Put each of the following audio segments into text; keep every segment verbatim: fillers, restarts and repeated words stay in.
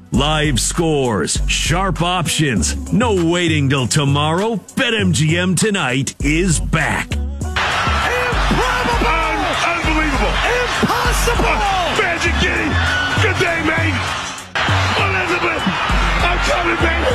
Live scores, sharp options, no waiting till tomorrow. BetMGM tonight is back. Improbable! Unbelievable! Impossible! Magic Kitty! Good day, mate! Elizabeth! I'm coming, baby!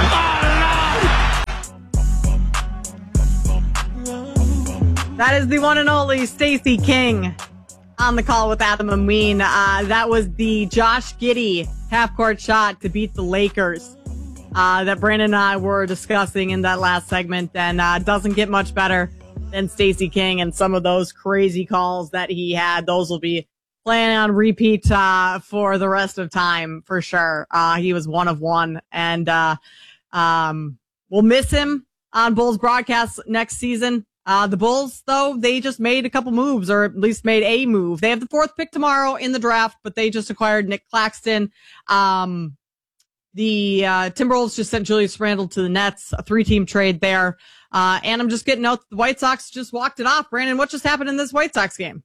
Oh, That is the one and only Stacey King on the call with Adam and Ween. Uh, that was the Josh Giddey half-court shot to beat the Lakers uh, that Brandon and I were discussing in that last segment, and uh, doesn't get much better than Stacey King and some of those crazy calls that he had. Those will be playing on repeat uh, for the rest of time for sure. Uh, he was one of one, and uh, um, we'll miss him on Bulls broadcasts next season. Uh, the Bulls, though, they just made a couple moves, or at least made a move. They have the fourth pick tomorrow in the draft, but they just acquired Nick Claxton. Um, the uh, Timberwolves just sent Julius Randle to the Nets, a three-team trade there. Uh, and I'm just getting out the White Sox just walked it off. Brandon, what just happened in this White Sox game?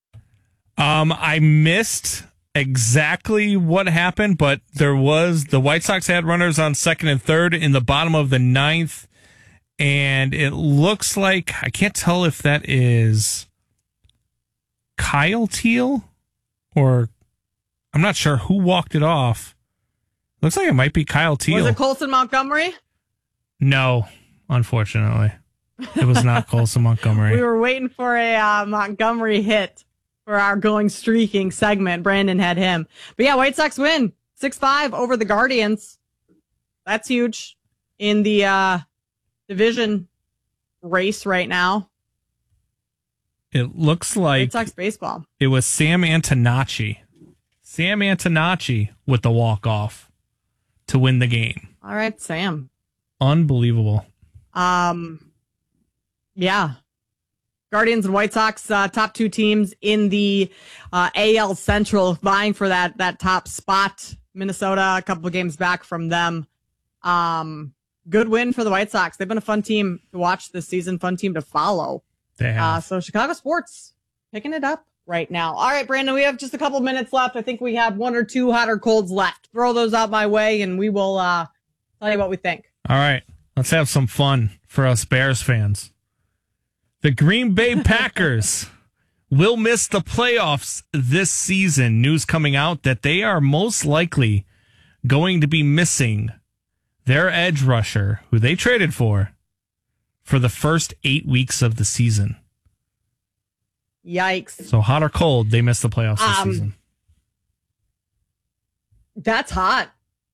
Um, I missed exactly what happened, but there was the White Sox had runners on second and third in the bottom of the ninth. And it looks like, I can't tell if that is Kyle Teal or I'm not sure who walked it off. Looks like it might be Kyle Teal. Was it Colson Montgomery? No, unfortunately. It was not Colson Montgomery. We were waiting for a uh, Montgomery hit for our going streaking segment. Brandon had him. But yeah, White Sox win six five over the Guardians. That's huge in the uh, division race right now. It looks like White Sox baseball. It was Sam Antonacci. Sam Antonacci with the walk-off to win the game. All right, Sam. Unbelievable. Um, yeah. Guardians and White Sox, uh, top two teams in the uh, A L Central, vying for that that top spot. Minnesota, a couple of games back from them. Um, good win for the White Sox. They've been a fun team to watch this season, fun team to follow. They have. Uh, so Chicago sports picking it up right now. All right, Brandon, we have just a couple minutes left. I think we have one or two hot or colds left. Throw those out my way, and we will uh, tell you what we think. All right, let's have some fun for us Bears fans. The Green Bay Packers will miss the playoffs this season. News coming out that they are most likely going to be missing their edge rusher, who they traded for, for the first eight weeks of the season. Yikes. So hot or cold, they miss the playoffs this Um, season. That's hot.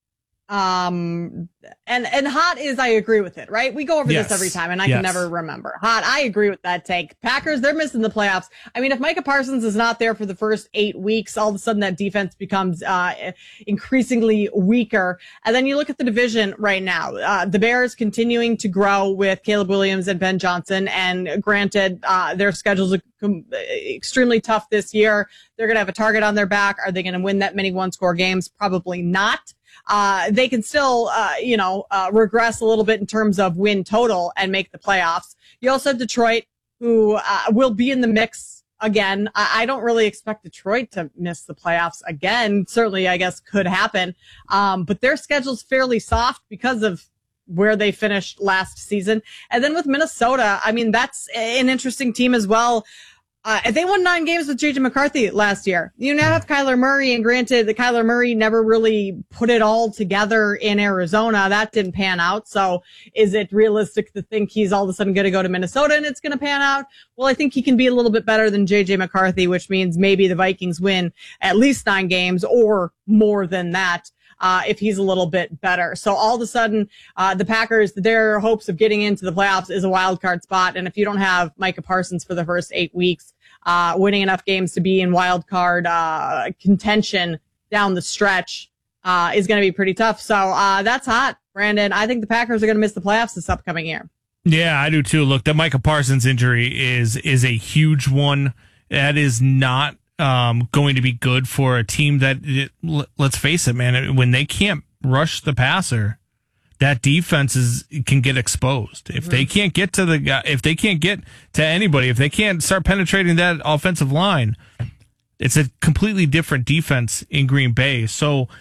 Um, and, and hot is, I agree with it, right? We go over Yes. this every time and I Yes. can never remember. Hot. I agree with that take. Packers, they're missing the playoffs. I mean, if Micah Parsons is not there for the first eight weeks, all of a sudden that defense becomes, uh, increasingly weaker. And then you look at the division right now, uh, the Bears continuing to grow with Caleb Williams and Ben Johnson. And granted, uh, their schedules are com- extremely tough this year. They're going to have a target on their back. Are they going to win that many one score games? Probably not. Uh, they can still, uh, you know, uh, regress a little bit in terms of win total and make the playoffs. You also have Detroit, who uh, will be in the mix again. I, I don't really expect Detroit to miss the playoffs again. Certainly, I guess, could happen. Um, but their schedule's fairly soft because of where they finished last season. And then with Minnesota, I mean, that's an interesting team as well. Uh, they won nine games with J J McCarthy last year. You now have Kyler Murray, and granted, the Kyler Murray never really put it all together in Arizona. That didn't pan out. So is it realistic to think he's all of a sudden going to go to Minnesota and it's going to pan out? Well, I think he can be a little bit better than J J McCarthy, which means maybe the Vikings win at least nine games or more than that. Uh, if he's a little bit better. So all of a sudden, uh, the Packers, their hopes of getting into the playoffs is a wild card spot. And if you don't have Micah Parsons for the first eight weeks, uh, winning enough games to be in wild card, uh, contention down the stretch, uh, is going to be pretty tough. So, uh, that's hot, Brandon. I think the Packers are going to miss the playoffs this upcoming year. Yeah, I do too. Look, that Micah Parsons injury is, is a huge one. That is not, Um, going to be good for a team that, it, let's face it, man, when they can't rush the passer, that defense is, can get exposed. If mm-hmm. they can't get to the guy, if they can't get to anybody, if they can't start penetrating that offensive line, it's a completely different defense in Green Bay. So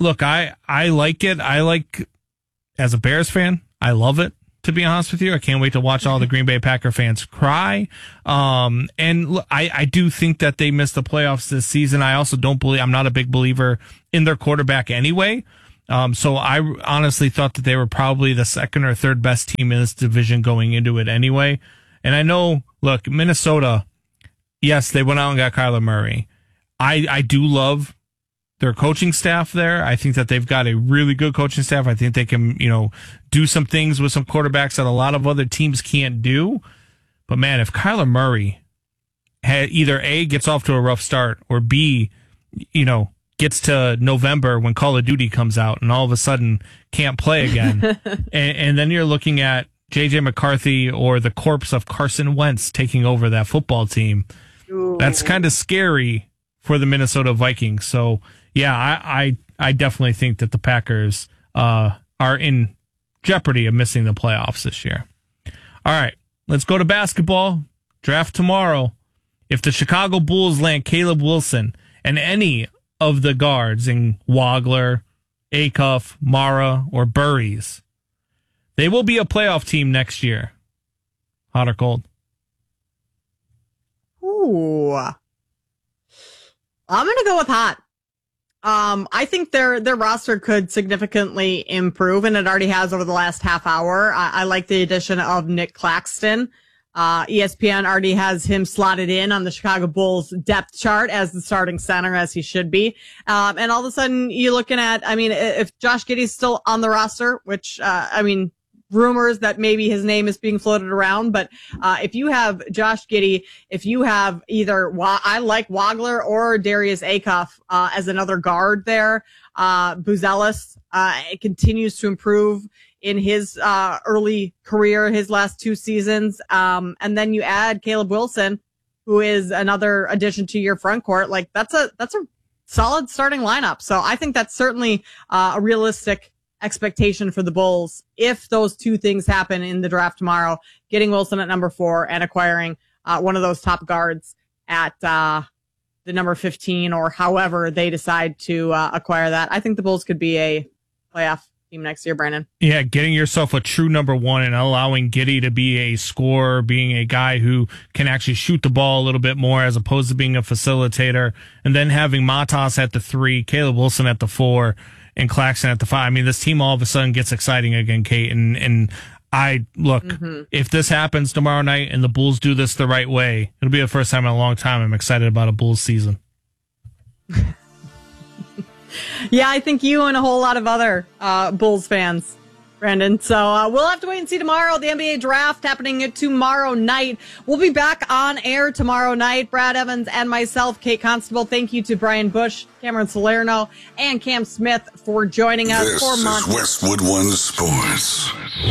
look, I, I like it. I like, as a Bears fan, I love it, to be honest with you. I can't wait to watch all the Green Bay Packer fans cry. Um, and look, I, I do think that they missed the playoffs this season. I also don't believe, I'm not a big believer in their quarterback anyway. Um, so I honestly thought that they were probably the second or third best team in this division going into it anyway. And I know, look, Minnesota, yes, they went out and got Kyler Murray. I, I do love their coaching staff there. I think that they've got a really good coaching staff. I think they can, you know, do some things with some quarterbacks that a lot of other teams can't do. But man, if Kyler Murray had either A, gets off to a rough start, or B, you know, gets to November when Call of Duty comes out and all of a sudden can't play again. and, and then you're looking at J J McCarthy or the corpse of Carson Wentz taking over that football team. Ooh. That's kind of scary for the Minnesota Vikings. So, yeah, I, I, I definitely think that the Packers uh, are in jeopardy of missing the playoffs this year. All right, let's go to basketball. Draft tomorrow. If the Chicago Bulls land Caleb Wilson and any of the guards in Wagler, Acuff, Mara, or Burries, they will be a playoff team next year. Hot or cold? Ooh. I'm going to go with hot. Um, I think their their roster could significantly improve, and it already has over the last half hour. I, I like the addition of Nick Claxton. Uh, E S P N already has him slotted in on the Chicago Bulls depth chart as the starting center, as he should be. Um, and all of a sudden you're looking at, I mean, if Josh Giddey's still on the roster, which, uh, I mean, rumors that maybe his name is being floated around, but, uh, if you have Josh Giddey, if you have either, I like Wagler or Darius Acuff, uh, as another guard there, uh, Buzelis, uh, it continues to improve in his uh early career, his last two seasons. Um, and then you add Caleb Wilson, who is another addition to your front court. Like that's a, that's a solid starting lineup. So I think that's certainly uh, a realistic expectation for the Bulls if those two things happen in the draft tomorrow, getting Wilson at number four and acquiring uh, one of those top guards at uh the number fifteen, or however they decide to uh, acquire that. I think the Bulls could be a playoff team next year, Brandon. Yeah, getting yourself a true number one and allowing Giddey to be a scorer, being a guy who can actually shoot the ball a little bit more as opposed to being a facilitator, and then having Matas at the three, Caleb Wilson at the four, and Claxton at the five. I mean, this team all of a sudden gets exciting again, Kate. And, and I, look, mm-hmm. if this happens tomorrow night and the Bulls do this the right way, it'll be the first time in a long time I'm excited about a Bulls season. Yeah, I think you and a whole lot of other uh, Bulls fans, Brandon. So uh, we'll have to wait and see tomorrow. The N B A draft happening tomorrow night. We'll be back on air tomorrow night. Brad Evans and myself, Kate Constable. Thank you to Brian Bush, Cameron Salerno, and Cam Smith for joining us. This for is Mon- Westwood One Sports.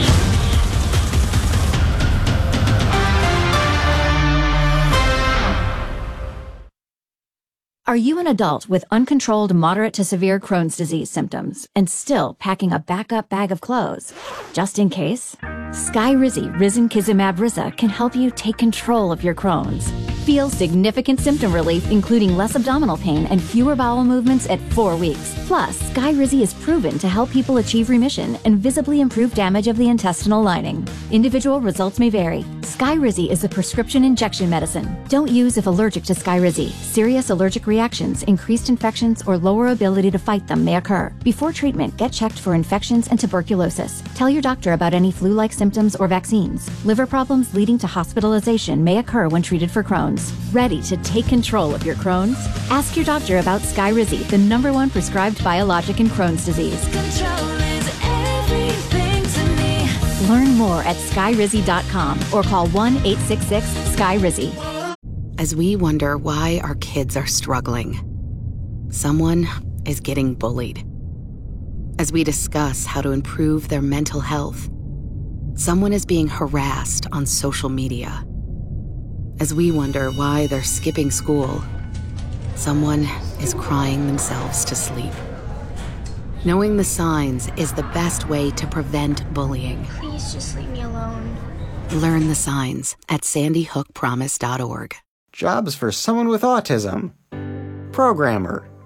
Are you an adult with uncontrolled moderate to severe Crohn's disease symptoms and still packing a backup bag of clothes? Just in case? Skyrizi Risankizumab Riza can help you take control of your Crohn's. Feel significant symptom relief, including less abdominal pain and fewer bowel movements at four weeks. Plus, Skyrizi is proven to help people achieve remission and visibly improve damage of the intestinal lining. Individual results may vary. Skyrizi is a prescription injection medicine. Don't use if allergic to Skyrizi. Serious allergic reactions, increased infections, or lower ability to fight them may occur. Before treatment, get checked for infections and tuberculosis. Tell your doctor about any flu-like symptoms or vaccines. Liver problems leading to hospitalization may occur when treated for Crohn's. Ready to take control of your Crohn's? Ask your doctor about Skyrizi, the number one prescribed biologic in Crohn's disease. Control is everything to me. Learn more at skyrizi dot com or call one eight six six sky rizi. As we wonder why our kids are struggling, someone is getting bullied. As we discuss how to improve their mental health, someone is being harassed on social media. As we wonder why they're skipping school, someone is crying themselves to sleep. Knowing the signs is the best way to prevent bullying. Please just leave me alone. Learn the signs at sandy hook promise dot org. Jobs for someone with autism. Programmer.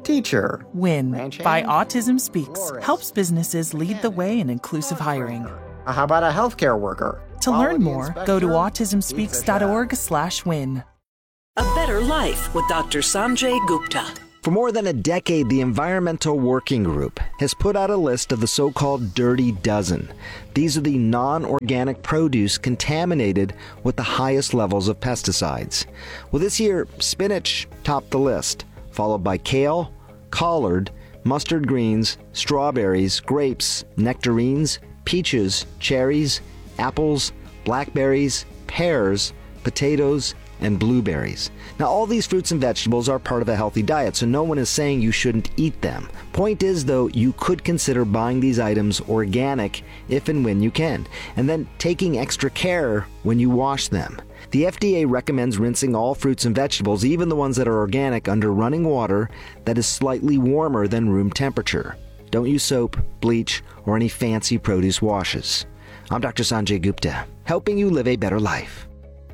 Teacher. WIN Ranching? by Autism Speaks Florist. helps businesses lead the way in inclusive hiring. Uh, How about a healthcare worker? To learn Quality more, go to inspector? autism speaks dot org slash win. A Better Life with Doctor Sanjay Gupta. For more than a decade, the Environmental Working Group has put out a list of the so-called Dirty Dozen. These are the non-organic produce contaminated with the highest levels of pesticides. Well, this year, spinach topped the list, followed by kale, collard, mustard greens, strawberries, grapes, nectarines, peaches, cherries, apples, blackberries, pears, potatoes, and blueberries. Now, all these fruits and vegetables are part of a healthy diet, so no one is saying you shouldn't eat them. Point is, though, you could consider buying these items organic if and when you can, and then taking extra care when you wash them. The F D A recommends rinsing all fruits and vegetables, even the ones that are organic, under running water that is slightly warmer than room temperature. Don't use soap, bleach, or any fancy produce washes. I'm Doctor Sanjay Gupta, helping you live a better life.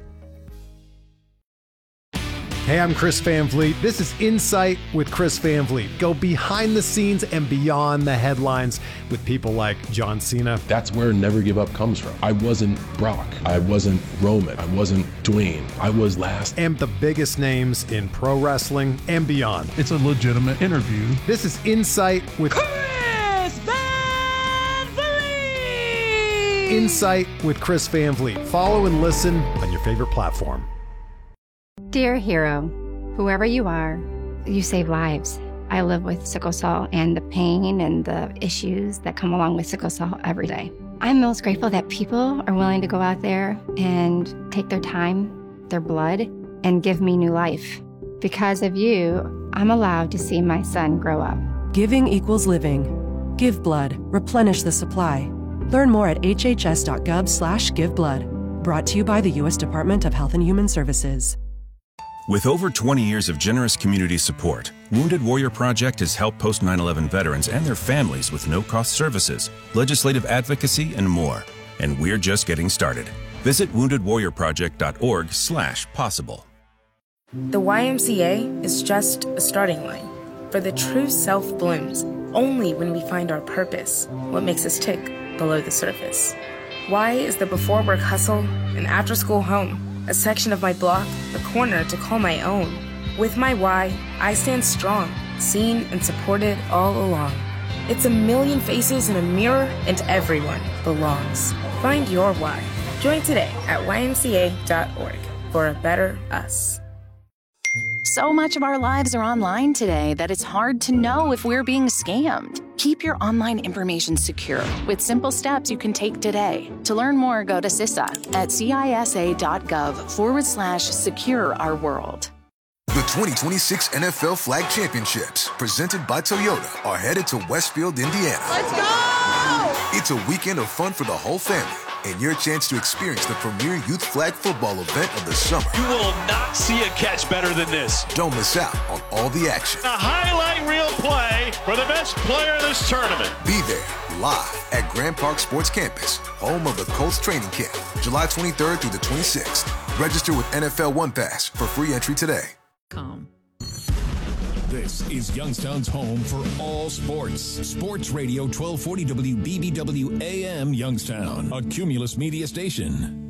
Hey, I'm Chris Van Vliet. This is Insight with Chris Van Vliet. Go behind the scenes and beyond the headlines with people like John Cena. That's where Never Give Up comes from. I wasn't Brock. I wasn't Roman. I wasn't Dwayne. I was last. And the biggest names in pro wrestling and beyond. It's a legitimate interview. This is Insight with Chris Van Vliet. Insight with Chris Van Vliet. Follow and listen on your favorite platform. Dear hero, whoever you are, you save lives. I live with sickle cell and the pain and the issues that come along with sickle cell every day. I'm most grateful that people are willing to go out there and take their time, their blood, and give me new life. Because of you, I'm allowed to see my son grow up. Giving equals living. Give blood. Replenish the supply. Learn more at h h s dot gov slash give blood. Brought to you by the U S Department of Health and Human Services. With over twenty years of generous community support, Wounded Warrior Project has helped post nine eleven veterans and their families with no-cost services, legislative advocacy, and more. And we're just getting started. Visit wounded warrior project dot org slash possible. The Y M C A is just a starting line. For the true self blooms only when we find our purpose, what makes us tick below the surface. Y is the before-work hustle and after-school home. A section of my block, a corner to call my own. With my Y, I stand strong, seen and supported all along. It's a million faces in a mirror, and everyone belongs. Find your Y. Join today at y m c a dot org for a better us. So much of our lives are online today that it's hard to know if we're being scammed. Keep your online information secure with simple steps you can take today. To learn more, go to C I S A at C I S A dot gov forward slash secure our world. The twenty twenty-six N F L Flag Championships, presented by Toyota, are headed to Westfield, Indiana. Let's go! It's a weekend of fun for the whole family, and your chance to experience the premier youth flag football event of the summer. You will not see a catch better than this. Don't miss out on all the action. A highlight reel play for the best player in this tournament. Be there, live at Grand Park Sports Campus, home of the Colts training camp, July twenty-third through the twenty-sixth. Register with N F L One Pass for free entry today. Com. This is Youngstown's home for all sports. Sports Radio twelve forty W B B W A M Youngstown, a Cumulus media station.